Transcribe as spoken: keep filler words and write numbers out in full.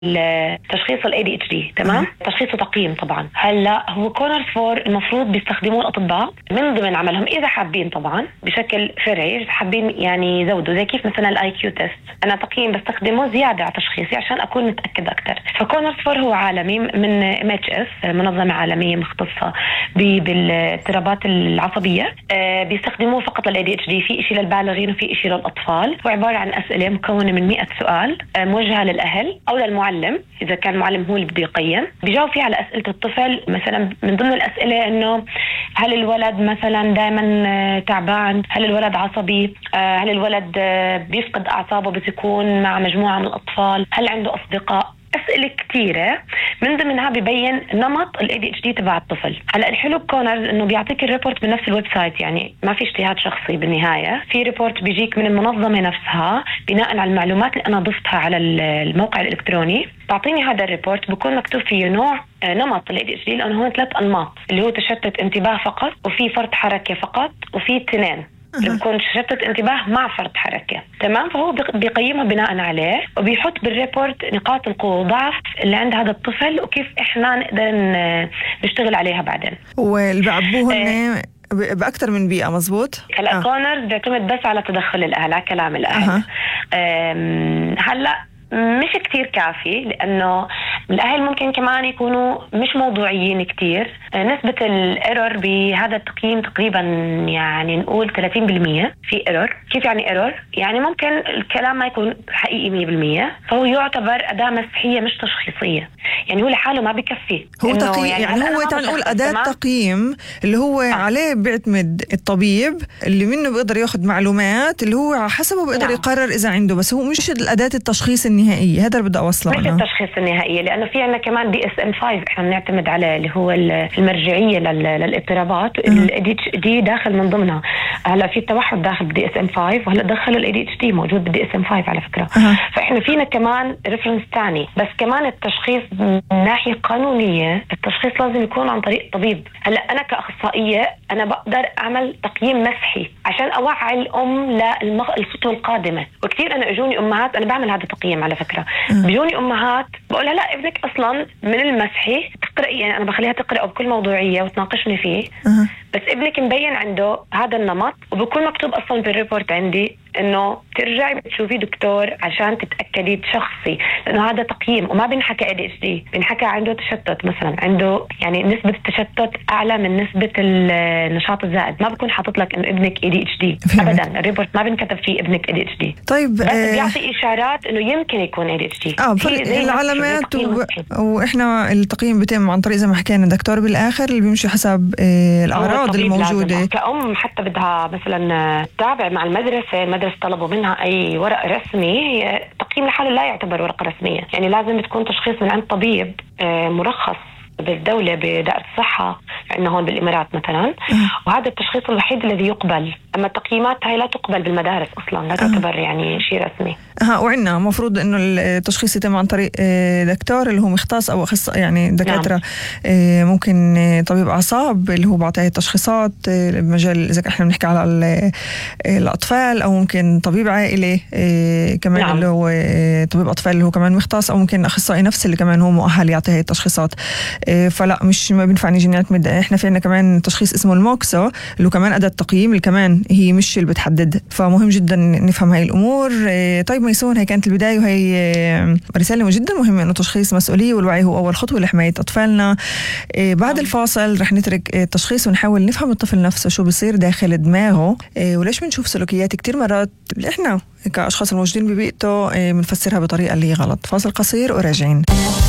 تشخيص ال إيه دي إتش دي. تمام. تشخيص وتقييم طبعا. هلا هو كورنر فور المفروض بيستخدموه الأطباء من ضمن عملهم إذا حابين طبعا بشكل فرعي، حابين يعني يزودوا زي كيف مثلا الاي كيو تيست. أنا تقييم بستخدمه زيادة على تشخيصي عشان أكون متأكد أكتر. فكورنر فور هو عالمي من إم إتش إس، منظمة عالمية مختصة بالاضطرابات العصبية. آه بيستخدموه فقط لل إيه دي إتش دي، في إشي للبالغين وفي إشي للأطفال. وعبارة عن أسئلة مكونة من مئة سؤال آه موجهة للأهل أو للمعلم إذا كان المعلم هو اللي بده يقيم. بيجاوب فيه على أسئلة الطفل. مثلا من ضمن الأسئلة إنه هل الولد مثلا دائما تعبان؟ هل الولد عصبي؟ هل الولد بيفقد أعصابه بس يكون مع مجموعة من الأطفال؟ هل عنده أصدقاء؟ أسئلة كتيرة من ضمنها ببين نمط ال إيه دي إتش دي تبع الطفل. هلا الحلو بكونرز إنه بيعطيك الريبورت من نفس الويب سايت، يعني ما في اجتهاد شخصي بالنهاية. في ريبورت بيجيك من المنظمة نفسها بناء على المعلومات اللي أنا ضفتها على الموقع الإلكتروني. تعطيني هذا الريبورت بكون مكتوب فيه نوع نمط ال إيه دي إتش دي، لأنه هو ثلاث أنماط اللي هو تشتت انتباه فقط، وفي فرط حركة فقط، وفي تنين بيكون تشتت انتباه مع فرط حركة. تمام. فهو بيقيمها بناء عليه وبيحط بالريبورت نقاط القوة والضعف اللي عند هذا الطفل وكيف إحنا نقدر نشتغل عليها بعدين. واللي بعبوهن اه بأكثر من بيئة. مزبوط. هلا آه. كونرز بيعتمد بس على تدخل الأهل، على كلام الأهل. آه. هلا مش كتير كافي، لأنه الأهل ممكن كمان يكونوا مش موضوعيين كتير. نسبة الإيرور بهذا التقييم تقريبا يعني نقول ثلاثين بالمية في إيرور. كيف يعني إيرور؟ يعني ممكن الكلام ما يكون حقيقي مية بالمية، فهو يعتبر أداة مسحية مش تشخيصية. يعني هو لحاله ما بيكفي. هو تقييم يعني, يعني هو تعال نقول أداة تقييم اللي هو آه. عليه بيعتمد الطبيب اللي منه بيقدر ياخد معلومات اللي هو حسبه بيقدر نعم. يقرر إذا عنده، بس هو مش الأداة التشخيص النهائية. هذا اللي بدي أوصله. مش التشخيص النهائية، لأنه في عنا كمان دي إس إم خمسة إحنا بنعتمد عليه اللي هو المرجعية للاضطرابات. ال إيه دي إتش دي داخل من ضمنها. هلا في التوحد داخل بدي إس إم خمسة، وهلا دخل ال إيه دي إتش دي موجود بدي إس إم خمسة على فكرة. أه. فإحنا فينا كمان ريفرنس تاني. بس كمان التشخيص من ناحية قانونية التشخيص لازم يكون عن طريق طبيب. هلا أنا كأخصائية أنا بقدر أعمل تقييم مسحي عشان أوعي الأم للخطوة القادمة. وكثير أنا أجوني أمهات، أنا بعمل هذا التقييم على فكرة. أه. بيجوني أمهات بقولها لا ابنك أصلا من المسحي تقرأي، يعني أنا بخليها تقرأ بكل موضوعية وتناقشني فيه. أه. بس ابنك مبين عنده هذا النمط، وبكون مكتوب أصلا بالريبورت عندي إنه ترجعي بتشوفي دكتور عشان تتأكدي تشخصي، لأنه هذا تقييم وما بنحكى إيه دي إتش دي، بنحكى عنده تشتت مثلا، عنده يعني نسبة التشتت أعلى من نسبة النشاط الزائد. ما بكون حاطط لك إنه ابنك إيه دي إتش دي أبدا. الريبورت ما بنكتب فيه ابنك إيه دي إتش دي. طيب بس آه بيعطي إشارات إنه يمكن يكون إيه دي إتش دي. اه العلامات و... وإحنا التقييم بيتم عن طريق زي ما حكينا دكتور بالآخر اللي بيمشي حسب آه الأعراض الموجودة. كأم حتى بدها مثلا تتابع مع المدرسة، المدرسة طلبوا منها أي ورق رسمي، هي تقييم لحاله لا يعتبر ورقة رسمية. يعني لازم تكون تشخيص من عند طبيب مرخص بالدولة بدائرة الصحة عندنا هون بالإمارات مثلا، وهذا التشخيص الوحيد الذي يقبل. أما التقييمات هاي لا تقبل بالمدارس أصلا، لا تعتبر يعني شيء رسمي. ها وعندنا مفروض إنه التشخيص يتم عن طريق دكتور اللي هو مختص أو أخصائي، يعني دكاترة. نعم. ممكن طبيب أعصاب اللي هو بعطيه تشخيصات بمجال إذا إحنا بنحكي على الأطفال، أو ممكن طبيب عائلي كمان. نعم. اللي هو طبيب أطفال اللي هو كمان مختص، أو ممكن أخصائي نفسي اللي كمان هو مؤهل يعطي هاي التشخيصات. فلا مش ما بينفع نيجي نعتمد. إحنا في عنا كمان تشخيص اسمه الموكسو اللي هو كمان أداة تقييم اللي كمان هي مش اللي بتحدد. فمهم جدا نفهم هاي الأمور. طيب ميسون، هاي كانت البداية وهي رسالة جدا مهمة إنه تشخيص مسؤولية، والوعي هو أول خطوة لحماية أطفالنا. بعد الفاصل رح نترك التشخيص ونحاول نفهم الطفل نفسه شو بيصير داخل دماغه، وليش بنشوف سلوكيات كتير مرات اللي إحنا كأشخاص الموجودين ببيئته بنفسرها بطريقة اللي غلط. فاصل قصير وراجعين.